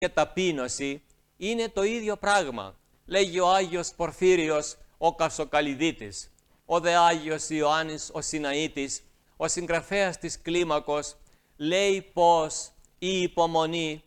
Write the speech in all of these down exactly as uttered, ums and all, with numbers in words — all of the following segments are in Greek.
και ταπείνωση είναι το ίδιο πράγμα. Λέγει ο Άγιος Πορφύριος ο Καυσοκαλυδίτης, ο δε Άγιος Ιωάννης ο Σιναήτης, ο συγγραφέας της Κλίμακος, λέει πως η υπομονή,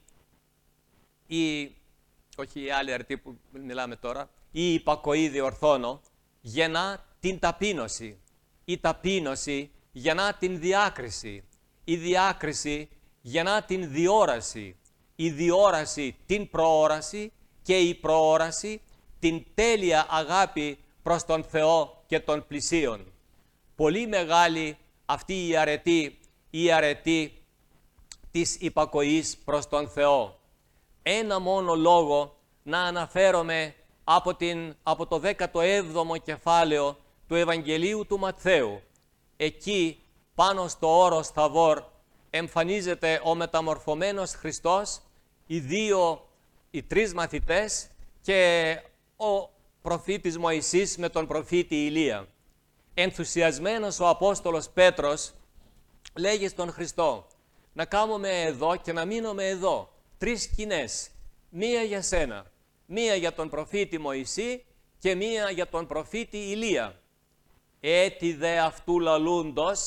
η, όχι η άλλη αρτή που μιλάμε τώρα, η υπακοή διορθώνω, γεννά την ταπείνωση. Η ταπείνωση γεννά την διάκριση. Η διάκριση γεννά την διόραση. Η διόραση την προόραση και η προόραση την τέλεια αγάπη προς τον Θεό και τον πλησίον. Πολύ μεγάλη αυτή η αρετή, η αρετή της υπακοής προς τον Θεό. Ένα μόνο λόγο να αναφέρομαι από, την, από το δέκατο έβδομο κεφάλαιο του Ευαγγελίου του Ματθαίου. Εκεί πάνω στο όρος Θαβόρ εμφανίζεται ο μεταμορφωμένος Χριστός, οι δύο, οι τρεις μαθητές και ο προφήτης Μωυσής με τον προφήτη Ηλία. Ενθουσιασμένος ο Απόστολος Πέτρος λέγει στον Χριστό, να κάνουμε εδώ και να μείνουμε εδώ τρεις σκηνές, μία για σένα, μία για τον προφήτη Μωυσή και μία για τον προφήτη Ηλία. Έτι δε αυτού λαλούντος,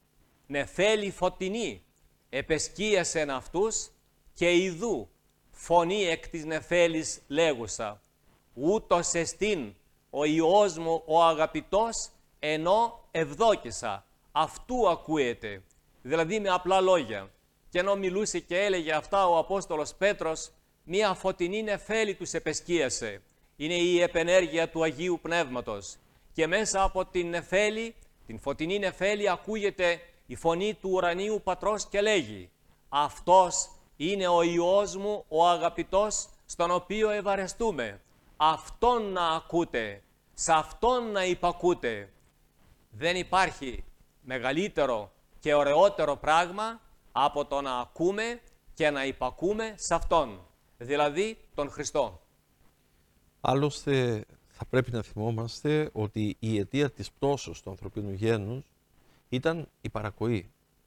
νεφέλη φωτεινή, επεσκίασεν αυτούς και ιδού φωνή εκ της νεφέλης λέγουσα, ούτως εστίν ο Υιός μου ο αγαπητός, ενώ ευδόκησα. Αυτού ακούεται. Δηλαδή με απλά λόγια. Και ενώ μιλούσε και έλεγε αυτά ο Απόστολος Πέτρος, μία φωτεινή νεφέλη τους επεσκίασε. Είναι η επενέργεια του Αγίου Πνεύματος. Και μέσα από την νεφέλη, την φωτεινή νεφέλη, ακούγεται η φωνή του ουρανίου Πατρός και λέγει, αυτός είναι ο Υιός μου ο αγαπητός, στον οποίο ευαρεστούμε. Αυτόν να ακούτε, σε αυτόν να υπακούτε. Δεν υπάρχει μεγαλύτερο και ωραιότερο πράγμα από το να ακούμε και να υπακούμε σε αυτόν, δηλαδή τον Χριστό. Άλλωστε θα πρέπει να θυμόμαστε ότι η αιτία της πτώσεως του ανθρωπίνου γένους ήταν η παρακοή.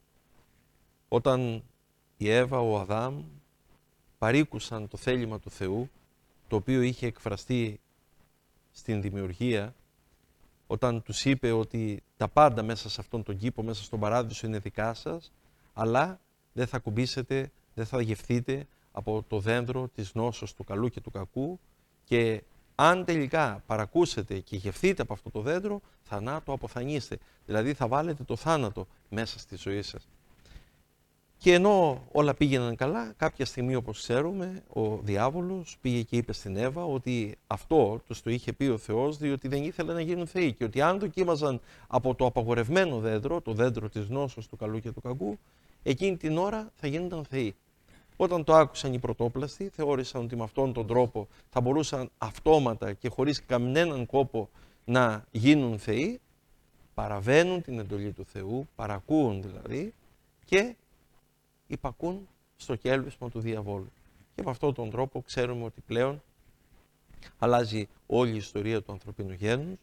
Όταν η Εύα, ο Αδάμ παρήκουσαν το θέλημα του Θεού, το οποίο είχε εκφραστεί στην δημιουργία, όταν τους είπε ότι τα πάντα μέσα σε αυτόν τον κήπο, μέσα στον παράδεισο είναι δικά σας, αλλά δεν θα κουμπίσετε, δεν θα γευθείτε από το δένδρο της γνώσεως του καλού και του κακού και αν τελικά παρακούσετε και γευθείτε από αυτό το δέντρο, θανάτω αποθανείστε. Δηλαδή θα βάλετε το θάνατο μέσα στη ζωή σας. Και ενώ όλα πήγαιναν καλά, κάποια στιγμή όπως ξέρουμε, ο διάβολος πήγε και είπε στην Εύα ότι αυτό τους το είχε πει ο Θεός διότι δεν ήθελε να γίνουν θεοί και ότι αν δοκίμαζαν από το απαγορευμένο δέντρο, το δέντρο της γνώσεως του καλού και του κακού, εκείνη την ώρα θα γίνονταν θεοί. Όταν το άκουσαν οι πρωτόπλαστοι, θεώρησαν ότι με αυτόν τον τρόπο θα μπορούσαν αυτόματα και χωρίς κανέναν κόπο να γίνουν θεοί, παραβαίνουν την εντολή του Θεού, παρακούουν δηλαδή και υπακούν στο κέλβισμα του διαβόλου. Και με αυτόν τον τρόπο ξέρουμε ότι πλέον αλλάζει όλη η ιστορία του ανθρωπίνου γένους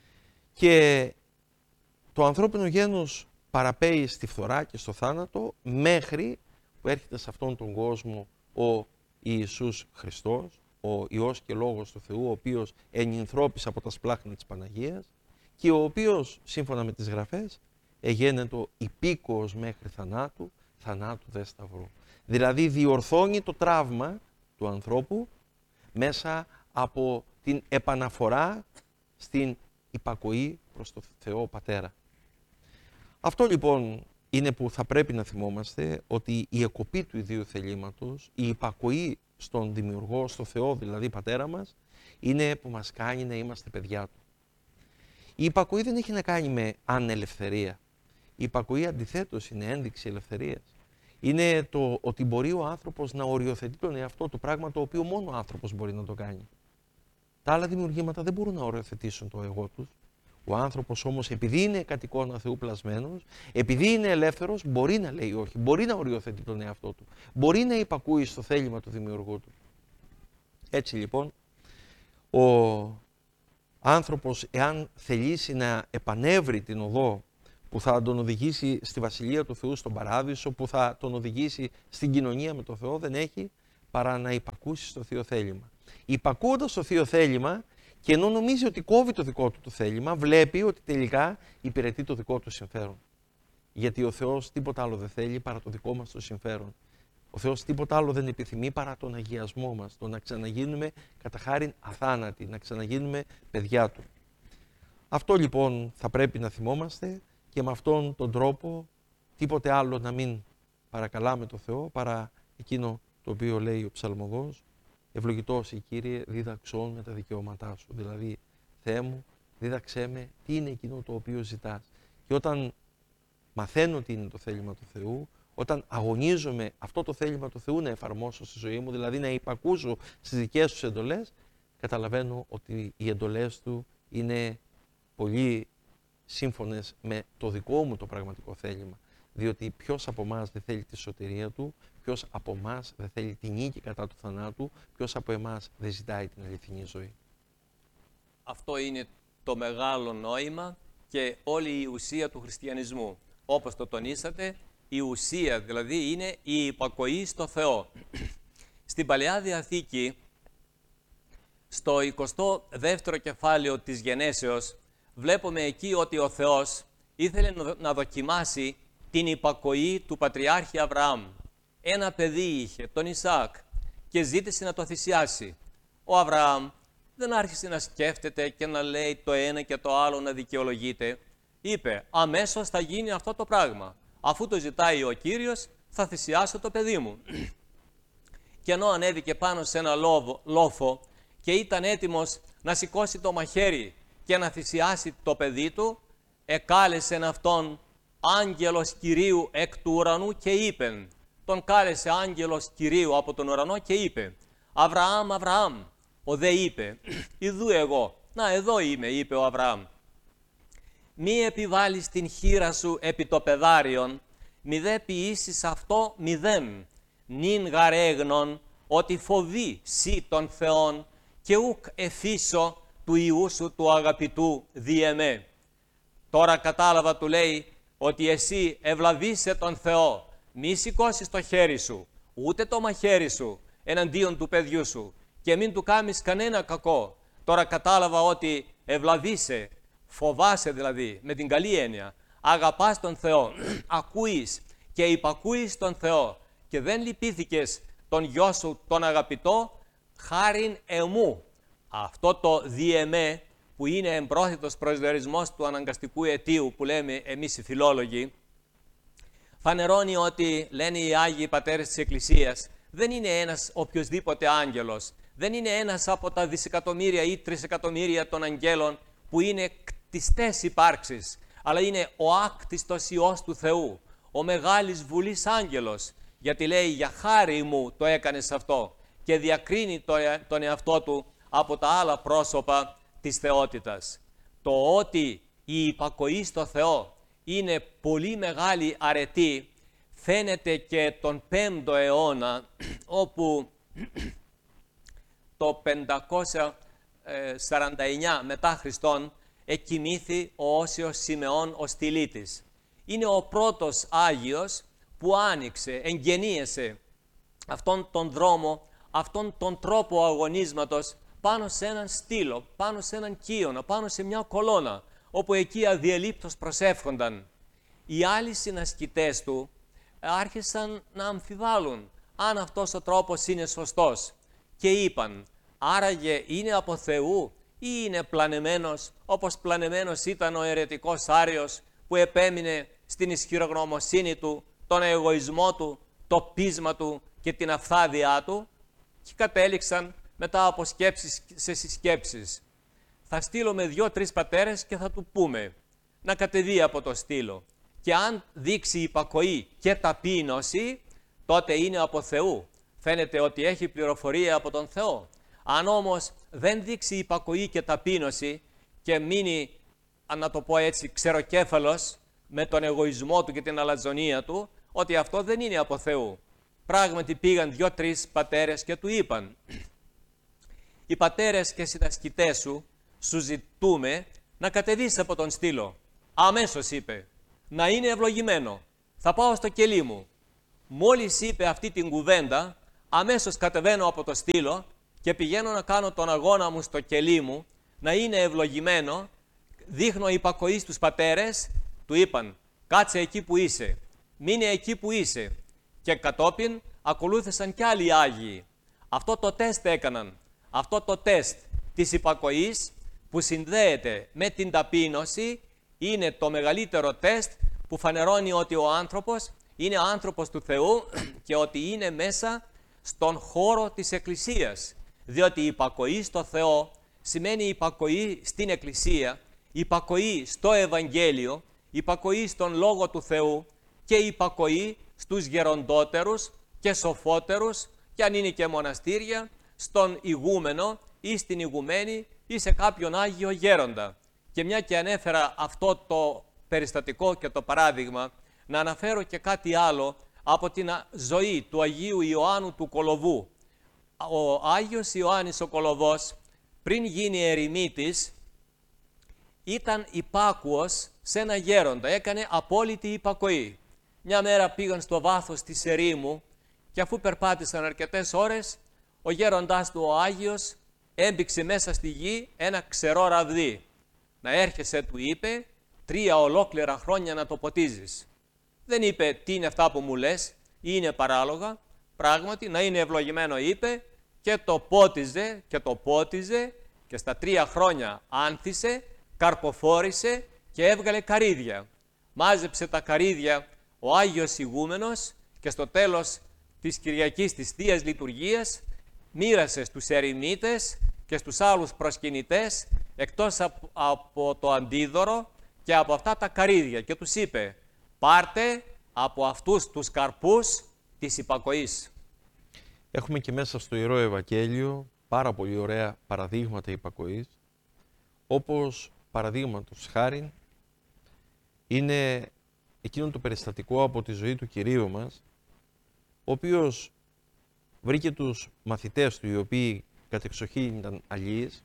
και το ανθρώπινο γένος παραπέει στη φθορά και στο θάνατο μέχρι που έρχεται σε αυτόν τον κόσμο ο Ιησούς Χριστός, ο Υιός και Λόγος του Θεού, ο οποίος ενυνθρώπησε από τα σπλάχνα της Παναγίας και ο οποίος, σύμφωνα με τις Γραφές, εγένετο υπήκοος μέχρι θανάτου, θανάτου δε σταυρού. Δηλαδή διορθώνει το τραύμα του ανθρώπου μέσα από την επαναφορά στην υπακοή προς τον Θεό Πατέρα. Αυτό λοιπόν είναι που θα πρέπει να θυμόμαστε ότι η εκοπή του ιδίου θελήματος, η υπακοή στον Δημιουργό, στο Θεό δηλαδή Πατέρα μας, είναι που μας κάνει να είμαστε παιδιά Του. Η υπακοή δεν έχει να κάνει με ανελευθερία. Η υπακοή αντιθέτως είναι ένδειξη ελευθερίας. Είναι το ότι μπορεί ο άνθρωπος να οριοθετεί τον εαυτό του, πράγμα το οποίο μόνο ο άνθρωπος μπορεί να το κάνει. Τα άλλα δημιουργήματα δεν μπορούν να οριοθετήσουν το εγώ τους. Ο άνθρωπος όμως, επειδή είναι κατ' εικόνα Θεού πλασμένος, επειδή είναι ελεύθερος, μπορεί να λέει όχι, μπορεί να οριοθετεί τον εαυτό του, μπορεί να υπακούει στο θέλημα του δημιουργού του. Έτσι λοιπόν, ο άνθρωπος, εάν θελήσει να επανέβρει την οδό που θα τον οδηγήσει στη Βασιλεία του Θεού, στον Παράδεισο, που θα τον οδηγήσει στην κοινωνία με τον Θεό, δεν έχει παρά να υπακούσει στο θείο θέλημα. Υπακούοντας στο θείο θέλημα, και ενώ νομίζει ότι κόβει το δικό του το θέλημα, βλέπει ότι τελικά υπηρετεί το δικό του συμφέρον. Γιατί ο Θεός τίποτα άλλο δεν θέλει παρά το δικό μας το συμφέρον. Ο Θεός τίποτα άλλο δεν επιθυμεί παρά τον αγιασμό μας, το να ξαναγίνουμε κατά χάριν αθάνατοι, να ξαναγίνουμε παιδιά Του. Αυτό λοιπόν θα πρέπει να θυμόμαστε και με αυτόν τον τρόπο τίποτε άλλο να μην παρακαλάμε το Θεό παρά εκείνο το οποίο λέει ο ψαλμοδός: «Ευλογητός η Κύριε, δίδαξόν με τα δικαιώματά Σου». Δηλαδή, Θεέ μου, δίδαξέ με τι είναι εκείνο το οποίο ζητάς. Και όταν μαθαίνω τι είναι το θέλημα του Θεού, όταν αγωνίζομαι αυτό το θέλημα του Θεού να εφαρμόσω στη ζωή μου, δηλαδή να υπακούσω στις δικές Του εντολές, καταλαβαίνω ότι οι εντολές Του είναι πολύ σύμφωνες με το δικό μου το πραγματικό θέλημα. Διότι ποιος από εμάς δεν θέλει τη σωτηρία του, ποιος από εμάς δεν θέλει τη νίκη κατά του θανάτου, ποιος από εμάς δεν ζητάει την αληθινή ζωή. Αυτό είναι το μεγάλο νόημα και όλη η ουσία του χριστιανισμού. Όπως το τονίσατε, η ουσία δηλαδή είναι η υπακοή στο Θεό. Στην Παλαιά Διαθήκη, στο εικοστό δεύτερο κεφάλαιο της Γενέσεως, βλέπουμε εκεί ότι ο Θεός ήθελε να δοκιμάσει την υπακοή του Πατριάρχη Αβραάμ. Ένα παιδί είχε, τον Ισαάκ, και ζήτησε να το θυσιάσει. Ο Αβραάμ δεν άρχισε να σκέφτεται και να λέει το ένα και το άλλο να δικαιολογείται. Είπε, αμέσως θα γίνει αυτό το πράγμα. Αφού το ζητάει ο Κύριος, θα θυσιάσω το παιδί μου. Και ενώ ανέβηκε πάνω σε ένα λόφο και ήταν έτοιμος να σηκώσει το μαχαίρι και να θυσιάσει το παιδί του, εκάλεσε αυτόν άγγελος Κυρίου εκ του ουρανού και είπε, τον κάλεσε άγγελος Κυρίου από τον ουρανό και είπε, «Αβραάμ, Αβραάμ». Ο δε είπε, «Ιδού εγώ». «Να, εδώ είμαι», είπε ο Αβραάμ. «Μη επιβάλλεις την χείρα σου επί το πεδάριον, μη δε ποιήσεις αυτό μηδέν. Νυν γαρέγνον ότι φοβεί σύ των Θεών και ουκ εφήσω του Υιού σου του αγαπητού δι' εμέ». Τώρα κατάλαβα, του λέει, ότι εσύ ευλαβείσαι τον Θεό. Μη σηκώσεις το χέρι σου, ούτε το μαχαίρι σου εναντίον του παιδιού σου και μην του κάνεις κανένα κακό. Τώρα κατάλαβα ότι ευλαβείσαι, φοβάσαι δηλαδή, με την καλή έννοια, αγαπάς τον Θεό, ακούεις και υπακούεις τον Θεό και δεν λυπήθηκες τον γιο σου τον αγαπητό χάριν εμού. Αυτό το δι' εμέ, που είναι εμπρόθετος προσδιορισμός του αναγκαστικού αιτίου που λέμε εμείς οι φιλόλογοι, φανερώνει ότι, λένε οι Άγιοι Πατέρες της Εκκλησίας, δεν είναι ένας οποιοσδήποτε άγγελος, δεν είναι ένας από τα δισεκατομμύρια ή τρισεκατομμύρια των αγγέλων που είναι κτιστές υπάρξεις, αλλά είναι ο άκτιστος Υιός του Θεού, ο μεγάλης βουλής άγγελος, γιατί λέει «για χάρη μου το έκανες αυτό» και διακρίνει τον εαυτό του από τα άλλα πρόσωπα της θεότητας. Το ότι η υπακοή στο Θεό είναι πολύ μεγάλη αρετή φαίνεται και τον πέμπτο αιώνα, όπου το πεντακόσια σαράντα εννιά μετά Χριστόν εκοιμήθη ο Όσιος Σιμεών ο Στυλίτης. Είναι ο πρώτος Άγιος που άνοιξε, εγγενίασε αυτόν τον δρόμο, αυτόν τον τρόπο αγωνίσματος πάνω σε έναν στήλο, πάνω σε έναν κύωνα, πάνω σε μια κολόνα, όπου εκεί αδιελείπτως προσεύχονταν. Οι άλλοι συνασκητές του άρχισαν να αμφιβάλλουν αν αυτός ο τρόπος είναι σωστός και είπαν, άραγε είναι από Θεού ή είναι πλανεμένος, όπως πλανεμένος ήταν ο αιρετικός Άριος που επέμεινε στην ισχυρογνωμοσύνη του, τον εγωισμό του, το πείσμα του και την αυθάδειά του, και κατέληξαν μετά από σκέψεις σε συσκέψεις. Θα στείλω με δυο-τρεις πατέρες και θα του πούμε να κατεβεί από το στήλο. Και αν δείξει υπακοή και ταπείνωση, τότε είναι από Θεού. Φαίνεται ότι έχει πληροφορία από τον Θεό. Αν όμως δεν δείξει υπακοή και ταπείνωση και μείνει, να το πω έτσι, ξεροκέφαλος με τον εγωισμό του και την αλαζονία του, ότι αυτό δεν είναι από Θεού. Πράγματι πήγαν δυο-τρεις πατέρες και του είπαν, οι πατέρες και συνασκητές σου σου ζητούμε να κατεβείς από τον στήλο. Αμέσως είπε, να είναι ευλογημένο. Θα πάω στο κελί μου. Μόλις είπε αυτή την κουβέντα, αμέσως κατεβαίνω από το στήλο και πηγαίνω να κάνω τον αγώνα μου στο κελί μου, να είναι ευλογημένο, δείχνω υπακοή στους πατέρες, του είπαν κάτσε εκεί που είσαι, μείνε εκεί που είσαι, και κατόπιν ακολούθησαν κι άλλοι Άγιοι. Αυτό το τεστ έκαναν, αυτό το τεστ της υπακοής που συνδέεται με την ταπείνωση, είναι το μεγαλύτερο τεστ που φανερώνει ότι ο άνθρωπος είναι άνθρωπος του Θεού και ότι είναι μέσα στον χώρο της Εκκλησίας. Διότι η υπακοή στο Θεό σημαίνει υπακοή στην Εκκλησία, υπακοή στο Ευαγγέλιο, υπακοή στον Λόγο του Θεού και υπακοή στους γεροντότερους και σοφότερους, και αν είναι και μοναστήρια, στον ηγούμενο ή στην ηγουμένη ή σε κάποιον Άγιο Γέροντα. Και μια και ανέφερα αυτό το περιστατικό και το παράδειγμα, να αναφέρω και κάτι άλλο από την ζωή του Αγίου Ιωάννου του Κολοβού. Ο Άγιος Ιωάννης ο Κολοβός, πριν γίνει ερημίτης, ήταν υπάκουος σε ένα γέροντα, έκανε απόλυτη υπακοή. Μια μέρα πήγαν στο βάθος της ερήμου και αφού περπάτησαν αρκετές ώρες, ο γέροντάς του ο Άγιος έμπηξε μέσα στη γη ένα ξερό ραβδί. Να έρχεσαι, του είπε, τρία ολόκληρα χρόνια να το ποτίζεις. Δεν είπε τι είναι αυτά που μου λες, είναι παράλογα, πράγματι να είναι ευλογημένο, είπε, και το πότιζε και το πότιζε και στα τρία χρόνια άνθησε, καρποφόρησε και έβγαλε καρύδια. Μάζεψε τα καρύδια ο Άγιος Ηγούμενος και στο τέλος της Κυριακής της Θείας Λειτουργίας μοίρασε στους ερημίτες και στους άλλους προσκυνητές εκτός από το αντίδωρο και από αυτά τα καρύδια και τους είπε πάρτε από αυτούς τους καρπούς της υπακοής. Έχουμε και μέσα στο Ιερό Ευαγγέλιο πάρα πολύ ωραία παραδείγματα υπακοής, όπως παραδείγματος χάριν είναι εκείνο το περιστατικό από τη ζωή του Κυρίου μας, ο οποίος βρήκε τους μαθητές του, οι οποίοι κατεξοχήν ήταν αλλοίς,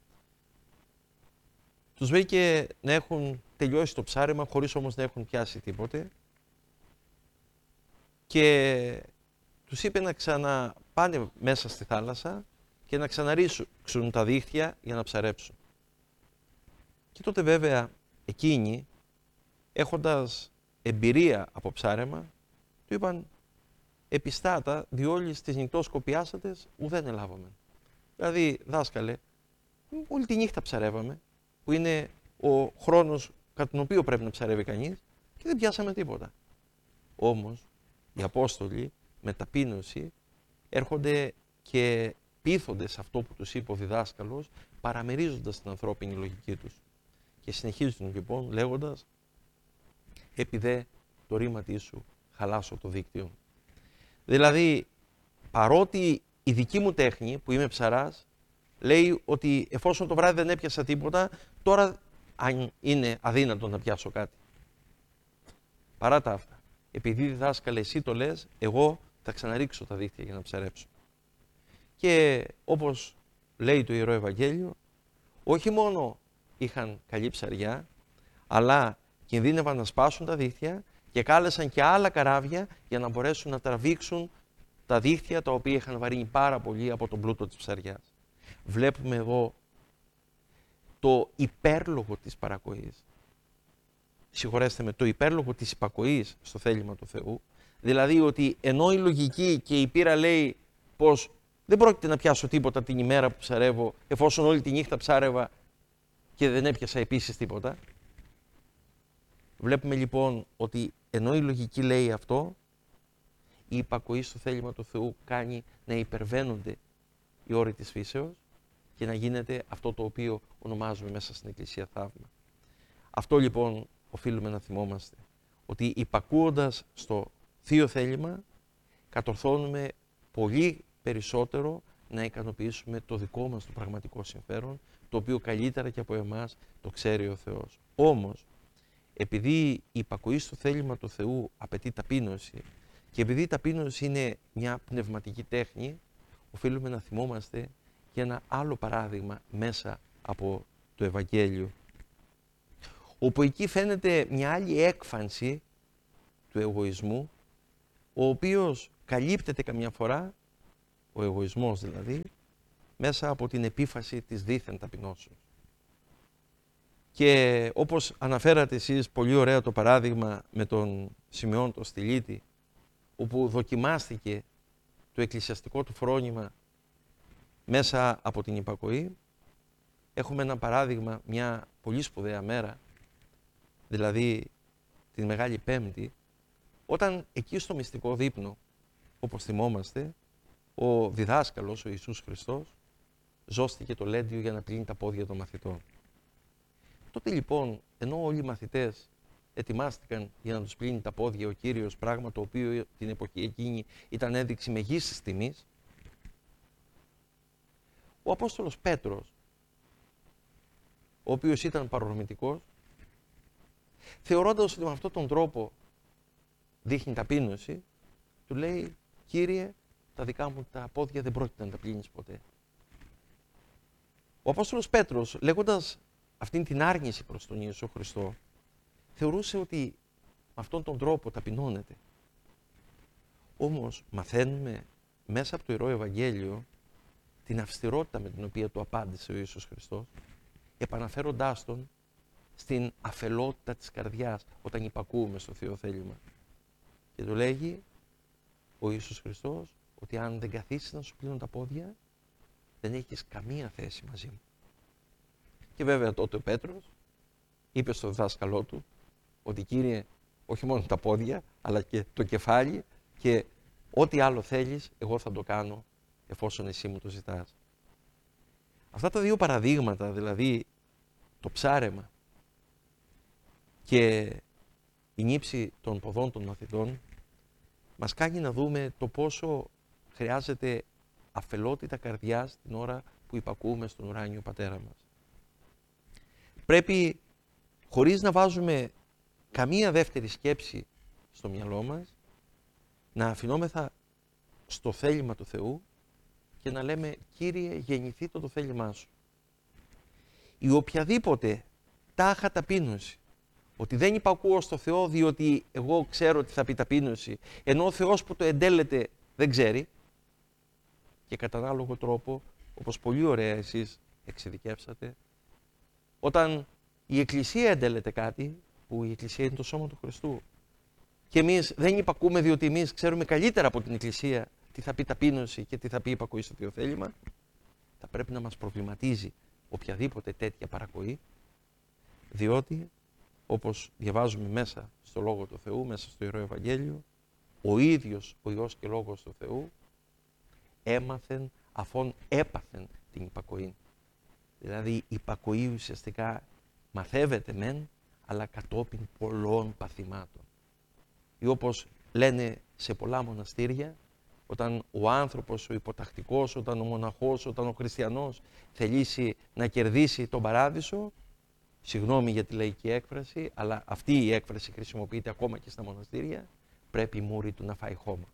τους βρήκε να έχουν τελειώσει το ψάρεμα χωρίς όμως να έχουν πιάσει τίποτε και τους είπε να ξαναπάνε μέσα στη θάλασσα και να ξαναρίξουν τα δίχτυα για να ψαρέψουν. Και τότε βέβαια εκείνοι, έχοντας εμπειρία από ψάρεμα, του είπαν «Επιστάτα, διόλης τις νυχτός κοπιάσατες, ουδέν ελάβαμε». Δηλαδή, δάσκαλε, όλη τη νύχτα ψαρεύαμε, που είναι ο χρόνος κατά τον οποίο πρέπει να ψαρεύει κανείς, και δεν πιάσαμε τίποτα. Όμως, οι Απόστολοι με ταπείνωση έρχονται και πείθονται σε αυτό που τους είπε ο διδάσκαλος, παραμερίζοντας την ανθρώπινη λογική τους. Και συνεχίζουν λοιπόν λέγοντας «Επί δε το ρήματί σου χαλάσω το δίκτυο». Δηλαδή, παρότι η δική μου τέχνη, που είμαι ψαράς, λέει ότι εφόσον το βράδυ δεν έπιασα τίποτα, τώρα αν είναι αδύνατο να πιάσω κάτι. Παρά τα αυτά, επειδή διδάσκαλε εσύ το λες, εγώ θα ξαναρίξω τα δίχτυα για να ψαρέψω. Και όπως λέει το Ιερό Ευαγγέλιο, όχι μόνο είχαν καλή ψαριά, αλλά κινδύνευαν να σπάσουν τα δίχτυα και κάλεσαν και άλλα καράβια για να μπορέσουν να τραβήξουν τα δίχτυα τα οποία είχαν βαρύνει πάρα πολύ από τον πλούτο της ψαριάς. Βλέπουμε εδώ το υπέρλογο της παρακοής. Συγχωρέστε με, το υπέρλογο της υπακοής στο θέλημα του Θεού. Δηλαδή ότι ενώ η λογική και η πείρα λέει πως δεν πρόκειται να πιάσω τίποτα την ημέρα που ψαρεύω, εφόσον όλη τη νύχτα ψάρευα και δεν έπιασα επίσης τίποτα. Βλέπουμε λοιπόν ότι ενώ η λογική λέει αυτό, η υπακοή στο θέλημα του Θεού κάνει να υπερβαίνονται οι όροι της φύσεως και να γίνεται αυτό το οποίο ονομάζουμε μέσα στην Εκκλησία θαύμα. Αυτό λοιπόν οφείλουμε να θυμόμαστε, ότι υπακούοντας στο θείο θέλημα κατορθώνουμε πολύ περισσότερο να ικανοποιήσουμε το δικό μας το πραγματικό συμφέρον, το οποίο καλύτερα και από εμάς το ξέρει ο Θεός. Όμως, επειδή η υπακοή στο θέλημα του Θεού απαιτεί ταπείνωση και επειδή η ταπείνωση είναι μια πνευματική τέχνη, οφείλουμε να θυμόμαστε και ένα άλλο παράδειγμα μέσα από το Ευαγγέλιο, όπου εκεί φαίνεται μια άλλη έκφανση του εγωισμού, ο οποίος καλύπτεται καμιά φορά ο εγωισμός δηλαδή, μέσα από την επίφαση της δίθεν ταπεινώσεως. Και όπως αναφέρατε εσείς πολύ ωραία το παράδειγμα με τον Σιμεών τον Στυλίτη, όπου δοκιμάστηκε το εκκλησιαστικό του φρόνημα μέσα από την υπακοή, έχουμε ένα παράδειγμα, μια πολύ σπουδαία μέρα, δηλαδή την Μεγάλη Πέμπτη, όταν εκεί στο μυστικό δείπνο, όπως θυμόμαστε, ο διδάσκαλος, ο Ιησούς Χριστός, ζώστηκε το λέντιο για να πλύνει τα πόδια των μαθητών. Τότε λοιπόν, ενώ όλοι οι μαθητές ετοιμάστηκαν για να τους πλύνει τα πόδια ο Κύριος, πράγμα το οποίο την εποχή εκείνη ήταν ένδειξη μεγίστης τιμής, ο Απόστολος Πέτρος, ο οποίος ήταν παρορμητικός, θεωρώντας ότι με αυτόν τον τρόπο δείχνει ταπείνωση, του λέει, Κύριε, τα δικά μου τα πόδια δεν πρόκειται να τα πλύνεις ποτέ. Ο Απόστολος Πέτρος, λέγοντας αυτήν την άρνηση προς τον Ιησού Χριστό, θεωρούσε ότι με αυτόν τον τρόπο ταπεινώνεται. Όμως μαθαίνουμε μέσα από το Ιερό Ευαγγέλιο την αυστηρότητα με την οποία του απάντησε ο Ιησούς Χριστός, επαναφέροντάς τον στην αφελότητα της καρδιάς όταν υπακούουμε στο Θείο θέλημα. Και του λέγει ο Ιησούς Χριστός ότι αν δεν καθίσεις να σου πλύνω τα πόδια, δεν έχεις καμία θέση μαζί μου. Και βέβαια τότε ο Πέτρος είπε στο δάσκαλό του ότι Κύριε, όχι μόνο τα πόδια, αλλά και το κεφάλι και ό,τι άλλο θέλεις, εγώ θα το κάνω εφόσον εσύ μου το ζητάς. Αυτά τα δύο παραδείγματα, δηλαδή το ψάρεμα και η νύψη των ποδών των μαθητών, μας κάνει να δούμε το πόσο χρειάζεται αφελότητα καρδιάς την ώρα που υπακούουμε στον ουράνιο Πατέρα μας. Πρέπει, χωρίς να βάζουμε καμία δεύτερη σκέψη στο μυαλό μας, να αφινόμεθα στο θέλημα του Θεού και να λέμε Κύριε, γεννηθεί το, το θέλημά σου. Η οποιαδήποτε τάχα ταπείνωση, ότι δεν υπακούω στο Θεό διότι εγώ ξέρω ότι θα πει ταπείνωση, ενώ ο Θεός που το εντέλεται δεν ξέρει, και κατά ανάλογο τρόπο, όπως πολύ ωραία εσείς εξειδικεύσατε, όταν η Εκκλησία εντέλεται κάτι, που η Εκκλησία είναι το σώμα του Χριστού, και εμείς δεν υπακούμε διότι εμείς ξέρουμε καλύτερα από την Εκκλησία τι θα πει ταπείνωση και τι θα πει υπακοή στο Θείο θέλημα, θα πρέπει να μας προβληματίζει οποιαδήποτε τέτοια παρακοή, διότι, όπως διαβάζουμε μέσα στο Λόγο του Θεού, μέσα στο Ιερό Ευαγγέλιο, ο ίδιος ο Υιός και Λόγος του Θεού έμαθεν αφόν έπαθεν την υπακοή. Δηλαδή η υπακοή ουσιαστικά μαθεύεται μεν, αλλά κατόπιν πολλών παθημάτων. Ή όπως λένε σε πολλά μοναστήρια, όταν ο άνθρωπος, ο υποτακτικός, όταν ο μοναχός, όταν ο χριστιανός θελήσει να κερδίσει τον παράδεισο, συγγνώμη για τη λαϊκή έκφραση, αλλά αυτή η έκφραση χρησιμοποιείται ακόμα και στα μοναστήρια, πρέπει η μούρη του να φάει χώμα.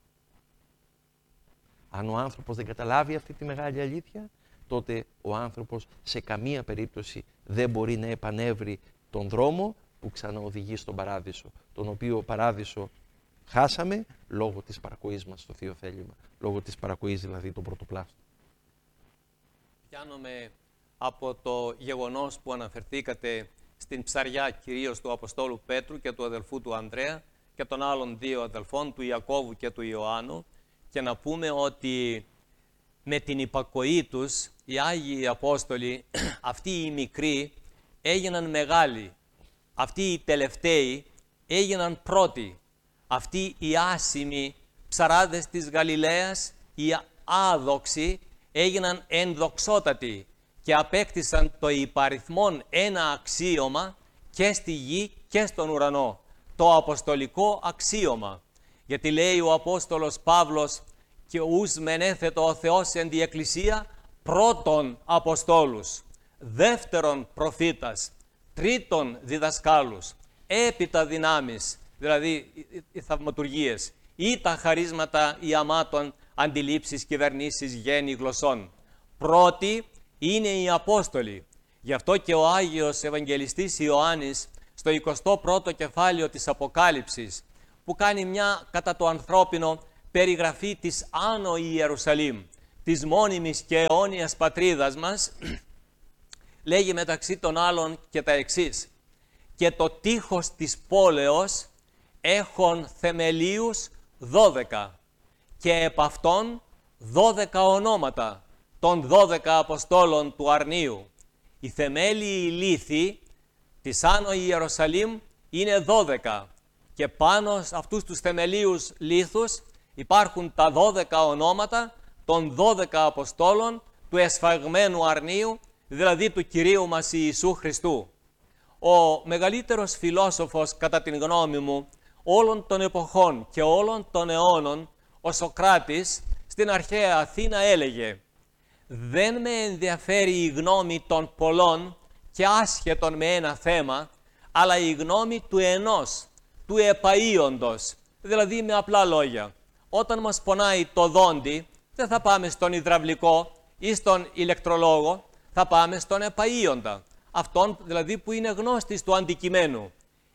Αν ο άνθρωπος δεν καταλάβει αυτή τη μεγάλη αλήθεια, τότε ο άνθρωπος σε καμία περίπτωση δεν μπορεί να επανέβρει τον δρόμο που ξαναοδηγεί στον παράδεισο, τον οποίο παράδεισο χάσαμε λόγω της παρακοής μας στο Θείο θέλημα, λόγω της παρακοής δηλαδή των πρωτοπλάστων. Πιάνομαι από το γεγονός που αναφερθήκατε στην ψαριά κυρίως του Αποστόλου Πέτρου και του αδελφού του Ανδρέα και των άλλων δύο αδελφών, του Ιακώβου και του Ιωάννου, και να πούμε ότι με την υπακοή τους οι Άγιοι Απόστολοι, αυτοί οι μικροί, έγιναν μεγάλοι. Αυτοί οι τελευταίοι έγιναν πρώτοι. Αυτοί οι άσημοι ψαράδες της Γαλιλαίας, οι άδοξοι, έγιναν ενδοξότατοι και απέκτησαν το υπαριθμόν ένα αξίωμα και στη γη και στον ουρανό, το αποστολικό αξίωμα. Γιατί λέει ο Απόστολος Παύλος και ους μενέθετο ο Θεός εν τη Εκκλησία πρώτον Αποστόλους, δεύτερον προφήτας, τρίτον διδασκάλους, έπειτα δυνάμεις, δηλαδή οι θαυματουργίες, ή τα χαρίσματα ιαμάτων, αντιλήψεις, κυβερνήσεις, γέννη, γλωσσών. Πρώτοι είναι οι Απόστολοι. Γι' αυτό και ο Άγιος Ευαγγελιστής Ιωάννης στο εικοστό πρώτο κεφάλαιο της Αποκάλυψης, που κάνει μια κατά το ανθρώπινο περιγραφή της Άνω Ιερουσαλήμ, της μόνιμης και αιώνιας πατρίδας μας, λέγει μεταξύ των άλλων και τα εξής: «Και το τείχος της πόλεως έχων θεμελίους δώδεκα, και επ' αυτών δώδεκα ονόματα των δώδεκα Αποστόλων του Αρνίου. Οι θεμέλιοι λίθοι της Άνω Ιερουσαλήμ είναι δώδεκα, και πάνω σε αυτούς τους θεμελίους λίθους υπάρχουν τα δώδεκα ονόματα των δώδεκα Αποστόλων του εσφαγμένου Αρνίου, δηλαδή του Κυρίου μας Ιησού Χριστού». Ο μεγαλύτερος φιλόσοφος, κατά την γνώμη μου, όλων των εποχών και όλων των αιώνων, ο Σωκράτης, στην αρχαία Αθήνα έλεγε: «Δεν με ενδιαφέρει η γνώμη των πολλών και άσχετον με ένα θέμα, αλλά η γνώμη του ενός, του επαΐοντος». Δηλαδή, με απλά λόγια, όταν μας πονάει το δόντι, δεν θα πάμε στον υδραυλικό ή στον ηλεκτρολόγο, θα πάμε στον επαΐοντα, αυτόν δηλαδή που είναι γνώστης του αντικειμένου.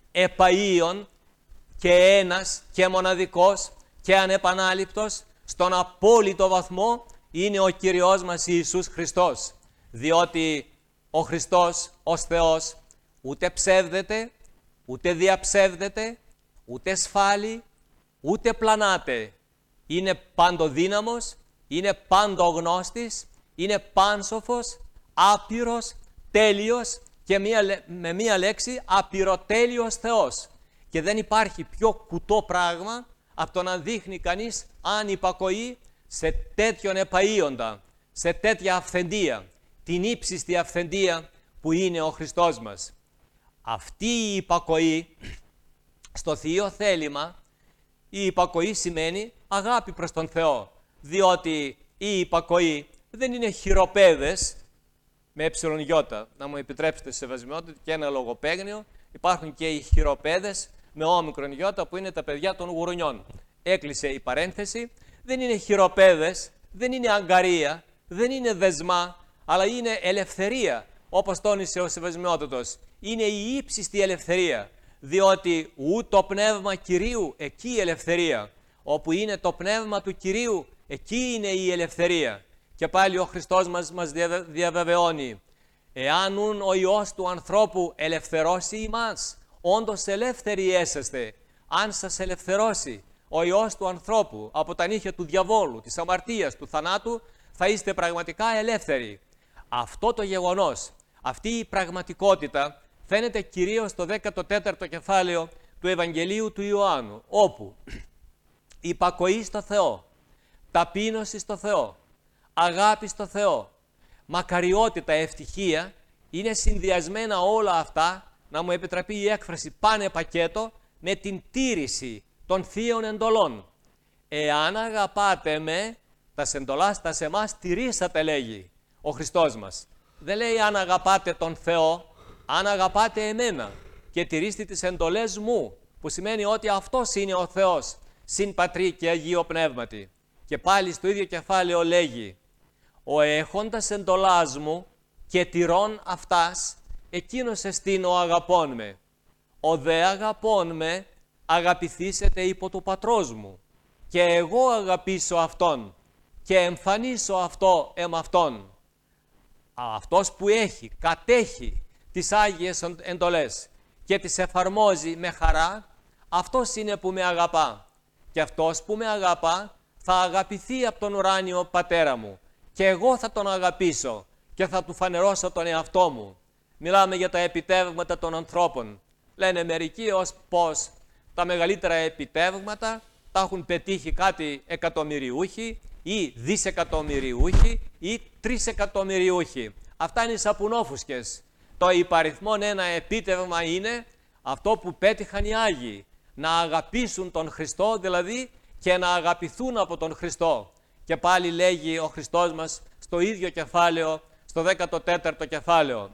Επαΐον και ένας και μοναδικός και ανεπανάληπτος, στον απόλυτο βαθμό, είναι ο Κυριός μας Ιησούς Χριστός. Διότι ο Χριστός ως Θεός ούτε ψεύδεται, ούτε διαψεύδεται, ούτε σφάλει, ούτε πλανάται. Είναι παντοδύναμος, είναι παντογνώστης, είναι πάνσοφος, άπειρος, τέλειος και μία, με μία λέξη απειροτέλειος Θεός. Και δεν υπάρχει πιο κουτό πράγμα από το να δείχνει κανείς ανυπακοή σε τέτοιον επαΐοντα, σε τέτοια αυθεντία, την ύψιστη αυθεντία που είναι ο Χριστός μας. Αυτή η υπακοή στο Θείο θέλημα, η υπακοή σημαίνει αγάπη προς τον Θεό, διότι η υπακοή δεν είναι χειροπέδες με εψιλονιώτα. Να μου επιτρέψετε σε σεβασμιότητα και ένα λογοπαίγνιο, υπάρχουν και οι χειροπέδες με όμικρον γιώτα που είναι τα παιδιά των γουρουνιών. Έκλεισε η παρένθεση. Δεν είναι χειροπέδες, δεν είναι αγκαρία, δεν είναι δεσμά, αλλά είναι ελευθερία, όπως τόνισε ο Σεβασμιότατος. Είναι η ύψιστη ελευθερία, διότι ου το πνεύμα Κυρίου, εκεί η ελευθερία. Όπου είναι το πνεύμα του Κυρίου, εκεί είναι η ελευθερία. Και πάλι ο Χριστός μας, μας διαβεβαιώνει: «Εάν ουν ο Υιός του ανθρώπου ελευθερώσει ημάς, όντως ελεύθεροι έσαστε». Αν σας ελευθερώσει ο Υιός του ανθρώπου από τα νύχια του διαβόλου, της αμαρτίας, του θανάτου, θα είστε πραγματικά ελεύθεροι. Αυτό το γεγονός, αυτή η πραγματικότητα φαίνεται κυρίως στο δέκατο τέταρτο κεφάλαιο του Ευαγγελίου του Ιωάννου, όπου υπακοή στο Θεό, ταπείνωση στο Θεό, αγάπη στο Θεό, μακαριότητα, ευτυχία, είναι συνδυασμένα όλα αυτά, να μου επιτραπεί η έκφραση, πάνε πακέτο με την τήρηση των θείων εντολών. «Εάν αγαπάτε με, τα εντολάς τα σε εμάς τηρήσατε», λέγει ο Χριστός μας. Δεν λέει αν αγαπάτε τον Θεό, αν αγαπάτε εμένα και τηρήστε τις εντολές μου, που σημαίνει ότι αυτός είναι ο Θεός, συν Πατρί και Αγίο Πνεύματι. Και πάλι στο ίδιο κεφάλαιο λέγει: «Ο έχοντας εντολάς μου και τηρών αυτάς, εκείνος εστίν ο αγαπών με. Ο δε αγαπών με, αγαπηθήσετε υπό του Πατρός μου. Και εγώ αγαπήσω αυτόν και εμφανίσω αυτό εμ' αυτόν». Αυτός που έχει, κατέχει τις Άγιες εντολές και τις εφαρμόζει με χαρά, αυτός είναι που με αγαπά. Και αυτός που με αγαπά θα αγαπηθεί από τον ουράνιο Πατέρα μου. Και εγώ θα τον αγαπήσω και θα του φανερώσω τον εαυτό μου. Μιλάμε για τα επιτεύγματα των ανθρώπων. Λένε μερικοί ως πως τα μεγαλύτερα επιτεύγματα τα έχουν πετύχει κάτι εκατομμυριούχοι ή δισεκατομμυριούχοι ή τρισεκατομμυριούχοι. Αυτά είναι σαπουνόφουσκες. Το υπαριθμόν ένα επίτευγμα είναι αυτό που πέτυχαν οι Άγιοι. Να αγαπήσουν τον Χριστό δηλαδή και να αγαπηθούν από τον Χριστό. Και πάλι λέγει ο Χριστός μας στο ίδιο κεφάλαιο, στο δέκατο τέταρτο κεφάλαιο: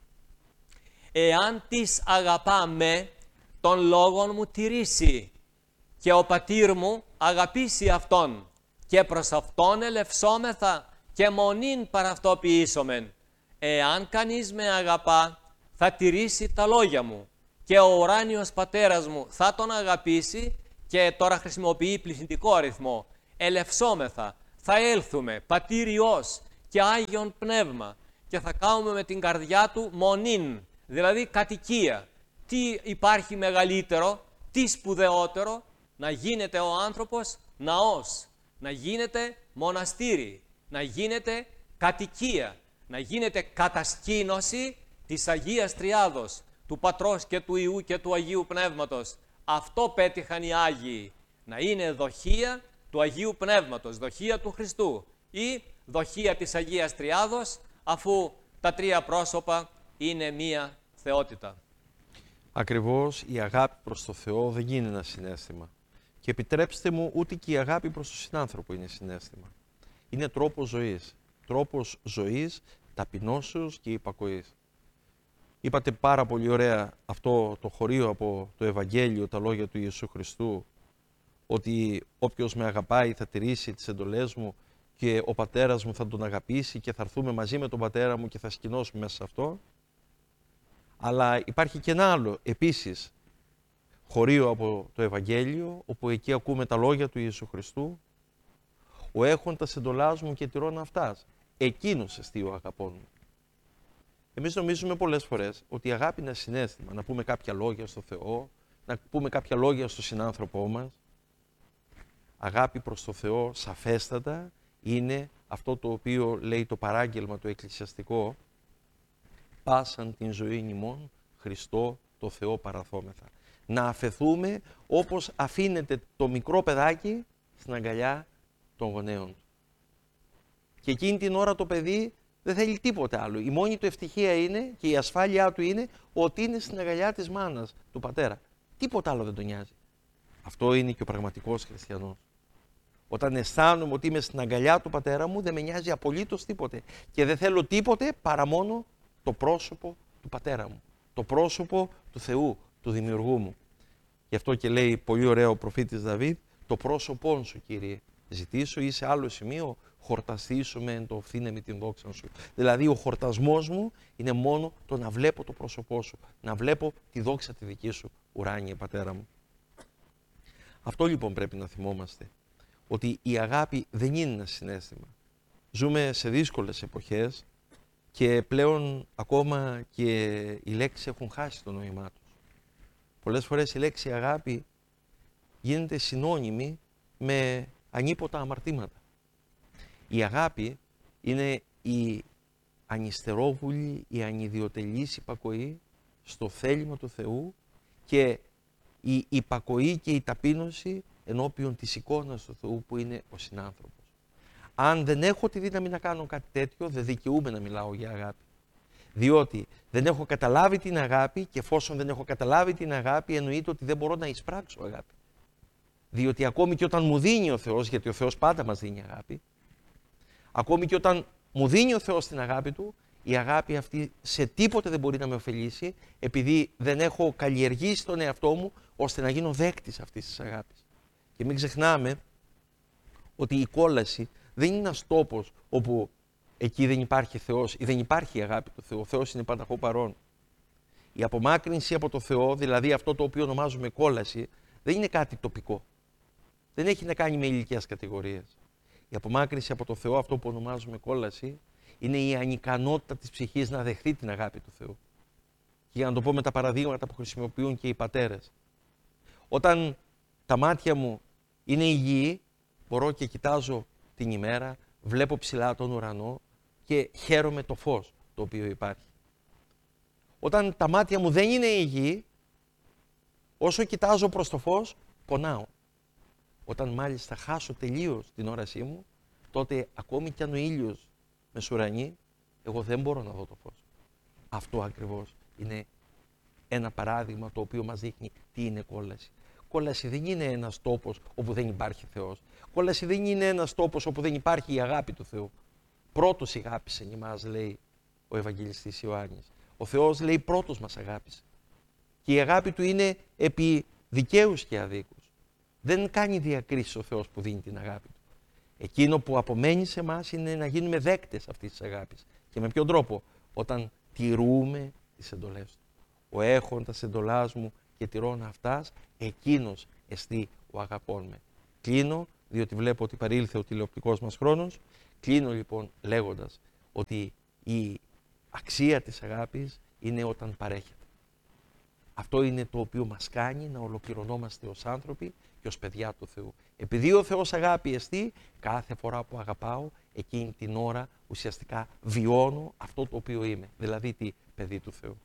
«Εάν τις αγαπάμε, τον λόγον μου τηρήσει, και ο πατήρ μου αγαπήσει αυτόν, και προς αυτόν ελευσόμεθα και μονήν παρ' αυτό ποιήσομεν. Εάν κανείς με αγαπά, θα τηρήσει τα λόγια μου, και ο ουράνιος Πατέρας μου θα τον αγαπήσει», και τώρα χρησιμοποιεί πληθυντικό αριθμό, «ελευσόμεθα». θα έλθουμε Πατήρ Υιός και Άγιον Πνεύμα και θα κάνουμε με την καρδιά του μονήν, δηλαδή κατοικία. Τι υπάρχει μεγαλύτερο, τι σπουδαιότερο, να γίνεται ο άνθρωπος ναός, να γίνεται μοναστήρι, να γίνεται κατοικία, να γίνεται κατασκήνωση της Αγίας Τριάδος, του Πατρός και του Υιού και του Αγίου Πνεύματος. Αυτό πέτυχαν οι Άγιοι, να είναι δοχεία του Αγίου Πνεύματος, δοχεία του Χριστού ή δοχεία της Αγίας Τριάδος, αφού τα τρία πρόσωπα είναι μία θεότητα. Ακριβώς η αγάπη προς το Θεό δεν είναι ένα συναίσθημα. Και επιτρέψτε μου, ούτε και η αγάπη προς τον συνάνθρωπο είναι συναίσθημα. Είναι τρόπος ζωής. Τρόπος ζωής, ταπεινώσεως και υπακοής. Είπατε πάρα πολύ ωραία αυτό το χωρίο από το Ευαγγέλιο, τα λόγια του Ιησού Χριστού, ότι όποιος με αγαπάει θα τηρήσει τις εντολές μου και ο πατέρας μου θα τον αγαπήσει και θα έρθουμε μαζί με τον πατέρα μου και θα σκηνώσουμε μέσα σε αυτό. Αλλά υπάρχει και ένα άλλο επίσης χωρίο από το Ευαγγέλιο, όπου εκεί ακούμε τα λόγια του Ιησού Χριστού, ο έχοντας εντολάς μου και τηρών αυτάς, εκείνος εστί ο αγαπών μου. Εμείς νομίζουμε πολλές φορές ότι η αγάπη είναι συναίσθημα, να πούμε κάποια λόγια στο Θεό, να πούμε κάποια λόγια στο συνάνθρωπό μας. Αγάπη προς το Θεό σαφέστατα είναι αυτό το οποίο λέει το παράγγελμα το εκκλησιαστικό, πάσαν την ζωή ημών Χριστό το Θεό παραθόμεθα. Να αφεθούμε όπως αφήνεται το μικρό παιδάκι στην αγκαλιά των γονέων του. Και εκείνη την ώρα το παιδί δεν θέλει τίποτε άλλο. Η μόνη του ευτυχία είναι και η ασφάλειά του είναι ότι είναι στην αγκαλιά της μάνας, του πατέρα. Τίποτα άλλο δεν τον νοιάζει. Αυτό είναι και ο πραγματικός χριστιανός. Όταν αισθάνομαι ότι είμαι στην αγκαλιά του πατέρα μου, δεν με νοιάζει απολύτως τίποτε. Και δεν θέλω τίποτε παρά μόνο το πρόσωπο του πατέρα μου. Το πρόσωπο του Θεού, του Δημιουργού μου. Γι' αυτό και λέει πολύ ωραίο ο προφήτης Δαβίδ, το πρόσωπόν σου, Κύριε, ζητήσω ή σε άλλο σημείο χορταστήσω με εν το φθήνε με την δόξα σου. Δηλαδή ο χορτασμός μου είναι μόνο το να βλέπω το πρόσωπό σου, να βλέπω τη δόξα τη δική σου, ουράνιε πατέρα μου. Αυτό λοιπόν πρέπει να θυμόμαστε, ότι η αγάπη δεν είναι ένα συναίσθημα. Ζούμε σε δύσκολες εποχές και πλέον ακόμα και οι λέξεις έχουν χάσει το νόημά τους. Πολλές φορές η λέξη αγάπη γίνεται συνώνυμη με ανίποτα αμαρτήματα. Η αγάπη είναι η ανυστερόβουλη, η ανιδιοτελής υπακοή στο θέλημα του Θεού και η υπακοή και η ταπείνωση ενώπιον της εικόνας του Θεού που είναι ο συνάνθρωπος. Αν δεν έχω τη δύναμη να κάνω κάτι τέτοιο, δεν δικαιούμαι να μιλάω για αγάπη. Διότι δεν έχω καταλάβει την αγάπη και εφόσον δεν έχω καταλάβει την αγάπη, εννοείται ότι δεν μπορώ να εισπράξω αγάπη. Διότι ακόμη και όταν μου δίνει ο Θεός, γιατί ο Θεός πάντα μας δίνει αγάπη, ακόμη και όταν μου δίνει ο Θεός την αγάπη Του, η αγάπη αυτή σε τίποτε δεν μπορεί να με ωφελήσει, επειδή δεν έχω καλλιεργήσει τον εαυτό μου, ώστε να γίνω δέκτης αυτής της αγάπης. Και μην ξεχνάμε ότι η κόλαση δεν είναι ένας τόπος όπου εκεί δεν υπάρχει Θεός ή δεν υπάρχει η αγάπη του Θεού. Ο Θεός είναι πανταχού παρόν. Η απομάκρυνση από το Θεό, δηλαδή αυτό το οποίο ονομάζουμε κόλαση, δεν είναι κάτι τοπικό. Δεν έχει να κάνει με ηλικιάς κατηγορίες. Η απομάκρυνση από το Θεό, αυτό που ονομάζουμε κόλαση, είναι η ανικανότητα της ψυχής να δεχθεί την αγάπη του Θεού. Και για να το πω με τα παραδείγματα που χρησιμοποιούν και οι πατέρες. Όταν τα μάτια μου είναι υγιή, μπορώ και κοιτάζω την ημέρα, βλέπω ψηλά τον ουρανό και χαίρομαι το φως το οποίο υπάρχει. Όταν τα μάτια μου δεν είναι υγιή, όσο κοιτάζω προς το φως, πονάω. Όταν μάλιστα χάσω τελείως την όρασή μου, τότε ακόμη κι αν ο ήλιος μεσουρανεί, εγώ δεν μπορώ να δω το φως. Αυτό ακριβώς είναι ένα παράδειγμα το οποίο μας δείχνει τι είναι κόλαση. Κόλαση δεν είναι ένας τόπος όπου δεν υπάρχει Θεός. Κόλαση δεν είναι ένας τόπος όπου δεν υπάρχει η αγάπη του Θεού. Πρώτος η αγάπησε εμάς, λέει ο Ευαγγελιστής Ιωάννης. Ο Θεός, λέει, πρώτος μας αγάπησε. Και η αγάπη Του είναι επί δικαίους και αδίκους. Δεν κάνει διακρίσεις ο Θεός που δίνει την αγάπη Του. Εκείνο που απομένει σε εμάς είναι να γίνουμε δέκτες αυτής της αγάπης. Και με ποιον τρόπο? Όταν τηρούμε τις εντολές Του. Ο έχοντας εντολάς μου και τηρών αυτάς, εκείνος εστί ο αγαπών με. Κλείνω διότι βλέπω ότι παρήλθε ο τηλεοπτικός μας χρόνος. Κλείνω λοιπόν λέγοντας ότι η αξία της αγάπης είναι όταν παρέχεται. Αυτό είναι το οποίο μας κάνει να ολοκληρωνόμαστε ως άνθρωποι και ως παιδιά του Θεού. Επειδή ο Θεός αγάπη εστί, κάθε φορά που αγαπάω, εκείνη την ώρα ουσιαστικά βιώνω αυτό το οποίο είμαι. Δηλαδή τι, παιδί του Θεού.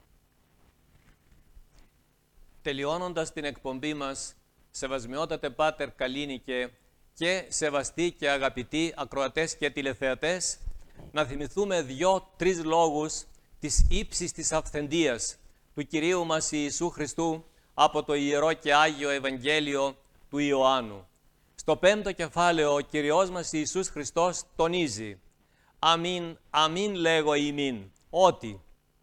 Τελειώνοντας την εκπομπή μας, σεβασμιότατε Πάτερ Καλίνικε και σεβαστοί και αγαπητοί ακροατές και τηλεθεατές, να θυμηθούμε δυο-τρεις λόγους της ύψης της αυθεντίας του Κυρίου μας Ιησού Χριστού από το Ιερό και Άγιο Ευαγγέλιο του Ιωάννου. Στο πέμπτο κεφάλαιο ο Κυριός μας Ιησούς Χριστός τονίζει «Αμήν, αμήν λέγω ημίν, ότι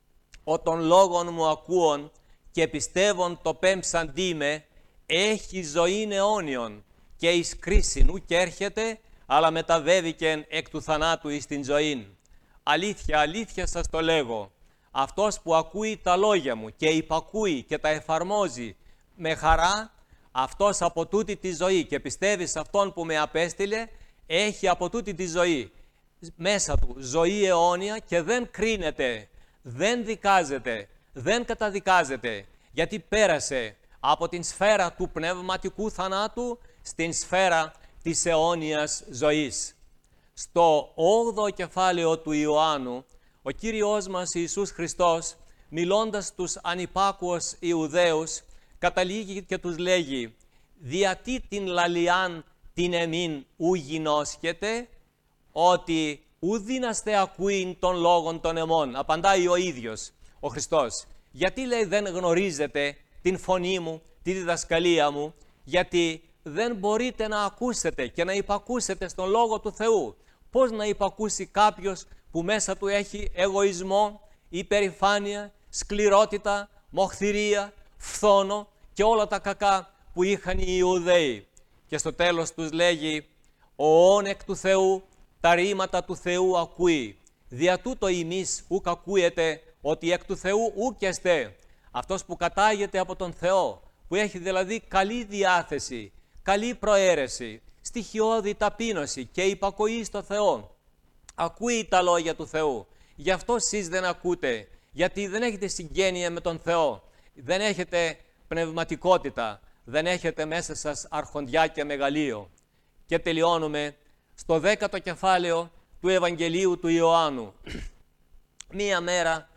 ο των λόγων μου ακούων και πιστεύων το πέμψαντί με, έχει ζωήν αιώνιον και εις κρίσιν ουκ έρχεται, αλλά μεταβέβηκεν εκ του θανάτου εις την ζωήν. Αλήθεια, αλήθεια σας το λέγω, αυτός που ακούει τα λόγια μου και υπακούει και τα εφαρμόζει με χαρά, αυτός από τούτη τη ζωή και πιστεύει σε αυτόν που με απέστειλε, έχει από τούτη τη ζωή μέσα του ζωή αιώνια και δεν κρίνεται, δεν δικάζεται, δεν καταδικάζεται, γιατί πέρασε από την σφαίρα του πνευματικού θανάτου στην σφαίρα της αιώνιας ζωής. Στο όγδοο κεφάλαιο του Ιωάννου, ο Κύριος μας Ιησούς Χριστός, μιλώντας στους ανυπάκουους Ιουδαίους, καταλήγει και τους λέγει «Διατί την λαλιάν την εμήν ου γινώσκεται, ότι ου δύναστε ακούειν των λόγων των εμών». Απαντάει ο ίδιος ο Χριστός. Γιατί λέει δεν γνωρίζετε την φωνή μου, τη διδασκαλία μου, γιατί δεν μπορείτε να ακούσετε και να υπακούσετε στον Λόγο του Θεού. Πώς να υπακούσει κάποιος που μέσα του έχει εγωισμό, υπερηφάνεια, σκληρότητα, μοχθηρία, φθόνο και όλα τα κακά που είχαν οι Ιουδαίοι. Και στο τέλος τους λέγει «Ο όν εκ του Θεού τα ρήματα του Θεού ακούει. Δια τούτο ημείς ουκ ακούετε ότι εκ του Θεού ουκ εστέ». Αυτός που κατάγεται από τον Θεό, που έχει δηλαδή καλή διάθεση, καλή προαίρεση, στοιχειώδη ταπείνωση και υπακοή στο Θεό, ακούει τα λόγια του Θεού. Γι' αυτό εσείς δεν ακούτε, γιατί δεν έχετε συγγένεια με τον Θεό, δεν έχετε πνευματικότητα, δεν έχετε μέσα σας αρχοντιά και μεγαλείο. Και τελειώνουμε στο δέκατο κεφάλαιο του Ευαγγελίου του Ιωάννου. Μία μέρα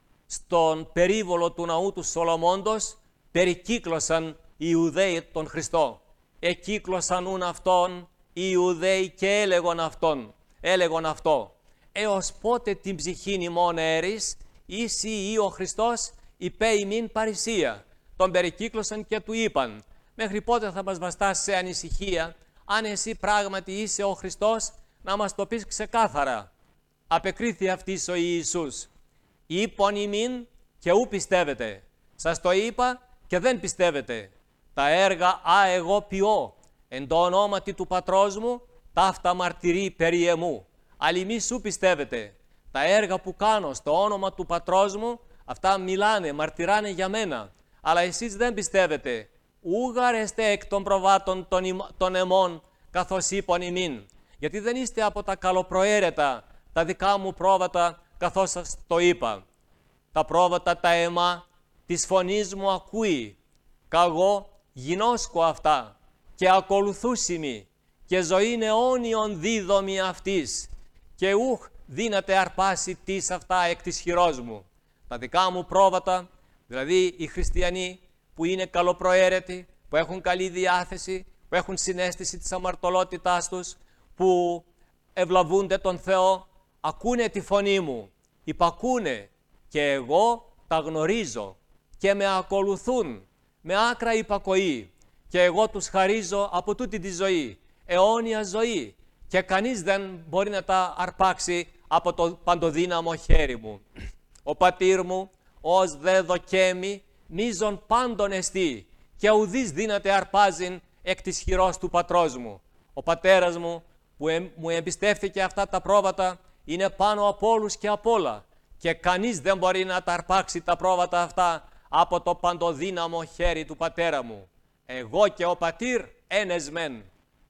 στον περίβολο του ναού του Σολομώντος περικύκλωσαν οι Ιουδαίοι τον Χριστό. Εκύκλωσαν ούν αυτόν οι Ιουδαίοι και έλεγον αυτόν, έλεγον αυτό. Έως πότε την ψυχήν ημών αίρεις, εις ή ο Χριστός υπέ ημίν παρησία. Τον περικύκλωσαν και του είπαν, μέχρι πότε θα μας βαστάς σε ανησυχία, αν εσύ πράγματι είσαι ο Χριστός, να μας το πεις ξεκάθαρα. Απεκρίθη αυτής ο Ιησούς. Είπον ημίν και ου πιστεύετε. Σας το είπα και δεν πιστεύετε. Τα έργα α εγώ ποιώ, εν το ονόματι του πατρός μου, ταύτα μαρτυρεί περί εμού. Αλλά μη σου πιστεύετε. Τα έργα που κάνω στο όνομα του πατρός μου, αυτά μιλάνε, μαρτυράνε για μένα. Αλλά εσείς δεν πιστεύετε. Ούγαρεστε εκ των προβάτων των, ημ, των εμών, καθώς είπον ημίν. Γιατί δεν είστε από τα καλοπροαίρετα, τα δικά μου πρόβατα, καθώς σας το είπα. Τα πρόβατα τα αιμά της φωνής μου ακούει. Καγώ γινώσκω αυτά και ακολουθούσιμη και ζωήν αιώνιον δίδομη αυτής και ούχ δύναται αρπάσει τις αυτά εκ της χειρός μου. Τα δικά μου πρόβατα, δηλαδή οι χριστιανοί που είναι καλοπροαίρετοι, που έχουν καλή διάθεση, που έχουν συναίσθηση της αμαρτωλότητάς τους, που ευλαβούνται τον Θεό, ακούνε τη φωνή μου, υπακούνε και εγώ τα γνωρίζω και με ακολουθούν με άκρα υπακοή και εγώ τους χαρίζω από τούτη τη ζωή, αιώνια ζωή και κανείς δεν μπορεί να τα αρπάξει από το παντοδύναμο χέρι μου. Ο πατήρ μου, ως δε δοκέμη, μίζων πάντων εστί και ουδείς δύναται αρπάζειν εκ της χειρός του πατρός μου. Ο πατέρας μου που εμ, μου εμπιστεύθηκε αυτά τα πρόβατα είναι πάνω από όλους και απ' όλα και κανείς δεν μπορεί να τα αρπάξει τα πρόβατα αυτά από το παντοδύναμο χέρι του πατέρα μου. Εγώ και ο πατήρ ένες μεν.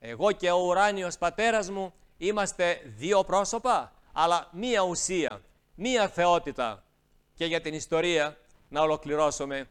Εγώ και ο ουράνιος πατέρας μου είμαστε δύο πρόσωπα, αλλά μία ουσία, μία θεότητα. Και για την ιστορία, να ολοκληρώσουμε.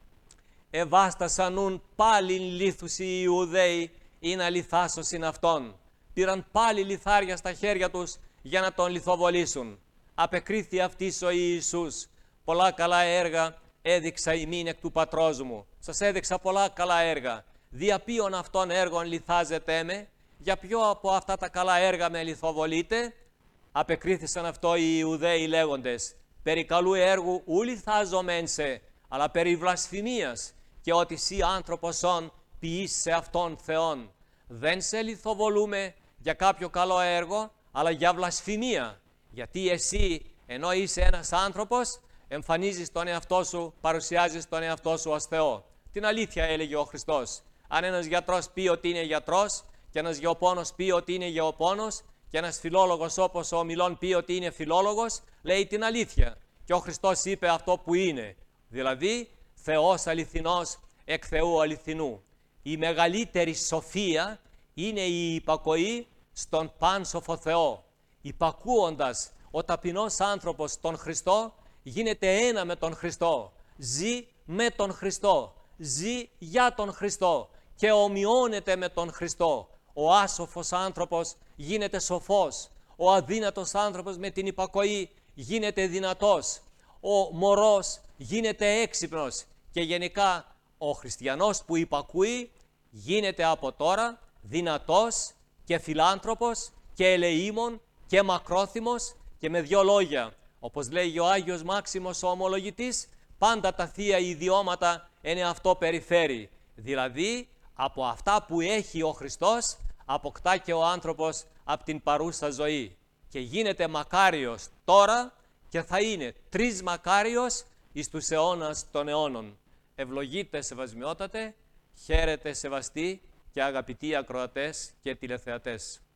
Εβάστασανούν πάλιν λίθους οι Ιουδαίοι ή να λιθάσωσιν αυτόν. Πήραν πάλι λιθάρια στα χέρια τους για να τον λιθοβολήσουν. Απεκρίθη αυτής ο Ιησούς. Πολλά καλά έργα έδειξα ημίν εκ του πατρός μου. Σας έδειξα πολλά καλά έργα. Δια ποιον αυτών έργων λιθάζετε με, για ποιο από αυτά τα καλά έργα με λιθοβολείτε? Απεκρίθησαν αυτό οι Ιουδαίοι λέγοντες, περί καλού έργου ου λιθάζομεν σε, αλλά περί βλασφημίας, και ότι σύ άνθρωπος όν ποιείς σε αυτόν Θεόν. Δεν σε λιθοβολούμε για κάποιο καλό έργο, αλλά για βλασφημία, γιατί εσύ, ενώ είσαι ένας άνθρωπος, εμφανίζεις τον εαυτό σου, παρουσιάζεις τον εαυτό σου ως Θεό. Την αλήθεια έλεγε ο Χριστός. Αν ένας γιατρός πει ότι είναι γιατρός, και ένας γεωπόνος πει ότι είναι γεωπόνος, και ένας φιλόλογος όπως ο Μιλών πει ότι είναι φιλόλογος, λέει την αλήθεια. Και ο Χριστός είπε αυτό που είναι, δηλαδή Θεός αληθινός εκ Θεού αληθινού. Η μεγαλύτερη σοφία είναι η υπακοή στον πάνσοφο Θεό. Υπακούοντας ο ταπεινός άνθρωπος τον Χριστό, γίνεται ένα με τον Χριστό. Ζει με τον Χριστό. Ζει για τον Χριστό και ομοιώνεται με τον Χριστό. Ο άσοφος άνθρωπος γίνεται σοφός. Ο αδύνατος άνθρωπος με την υπακοή γίνεται δυνατός. Ο μωρός γίνεται έξυπνος. Και γενικά ο χριστιανός που υπακούει γίνεται από τώρα δυνατός και φιλάνθρωπος και ελεήμων και μακρόθυμος, και με δυο λόγια, όπως λέει ο Άγιος Μάξιμος ο ομολογητής, πάντα τα θεία ιδιώματα είναι αυτό περιφέρει. Δηλαδή, από αυτά που έχει ο Χριστός, αποκτά και ο άνθρωπος από την παρούσα ζωή. Και γίνεται μακάριος τώρα και θα είναι τρεις μακάριος εις τους αιώνας των αιώνων. Ευλογείτε σεβασμιότατε, χαίρετε σεβαστοί και αγαπητοί ακροατές και τηλεθεατές.